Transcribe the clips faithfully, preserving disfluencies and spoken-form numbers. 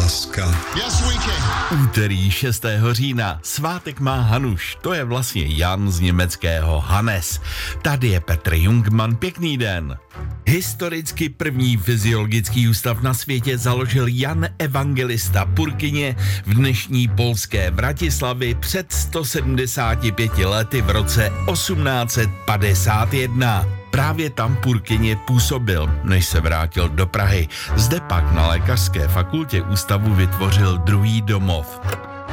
láska. Yes, we can. Úterý šestého října. Svátek má Hanuš. To je vlastně Jan z německého Hannes. Tady je Petr Jungmann. Pěkný den. Historicky první fyziologický ústav na světě založil Jan Evangelista Purkyně v dnešní polské Vratislavi před sto sedmdesáti pěti lety v roce osmnáct set padesát jedna. Právě tam Purkyně působil, než se vrátil do Prahy. Zde pak na lékařské fakultě ústavu vytvořil druhý domov.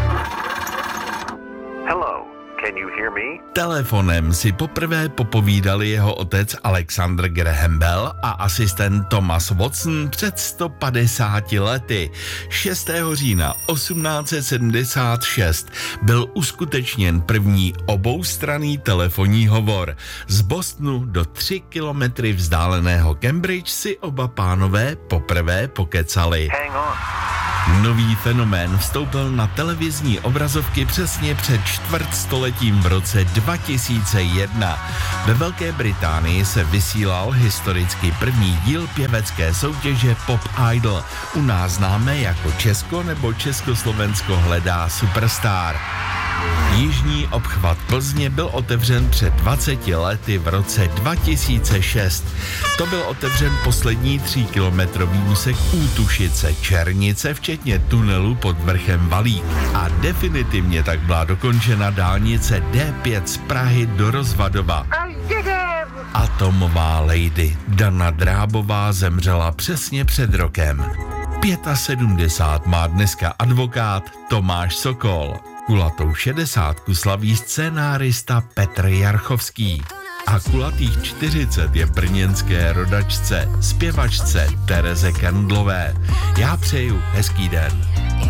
Telefonem si poprvé popovídali jeho otec Alexander Graham Bell a asistent Thomas Watson před sto padesáti lety. šestého října osmnáct set sedmdesát šest byl uskutečněn první oboustranný telefonní hovor. Z Bostonu do tři kilometry vzdáleného Cambridge si oba pánové poprvé pokecali. Nový fenomén vstoupil na televizní obrazovky přesně před čtvrtstoletím v roce dva tisíce jedna. Ve Velké Británii se vysílal historicky první díl pěvecké soutěže Pop Idol. U nás známé jako Česko nebo Československo hledá superstar. Jižní obchvat Plzně byl otevřen před dvaceti lety v roce dva tisíce šest. To byl otevřen poslední tříkilometrový úsek Útušice Černice, včetně tunelu pod vrchem Valík. A definitivně tak byla dokončena dálnice D pět z Prahy do Rozvadova. Atomová lady Dana Drábová zemřela přesně před rokem. sedmdesát pět má dneska advokát Tomáš Sokol. Kulatou šedesátku slaví scénárista Petr Jarchovský. A kulatých čtyřicet je brněnské rodačce, zpěvačce Tereze Kendlové. Já přeju hezký den.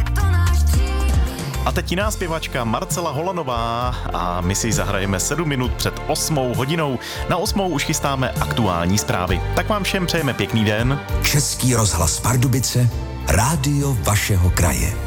A teď jiná zpěvačka Marcela Holanová a my si zahrajeme sedm minut před osmou hodinou. Na osmou už chystáme aktuální zprávy. Tak vám všem přejeme pěkný den. Český rozhlas Pardubice, rádio vašeho kraje.